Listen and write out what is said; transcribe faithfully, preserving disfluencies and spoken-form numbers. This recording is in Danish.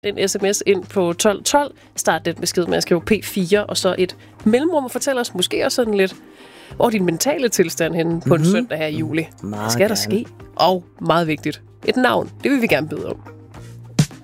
en sms ind på tolv tolv. Start den besked med at skrive P fire, og så et mellemrum og fortæl os måske også sådan lidt, hvor din mentale tilstand henne på mm-hmm. en søndag her i juli. Meget Hvad skal der gerne. ske? Og meget vigtigt, et navn. Det vil vi gerne bede om.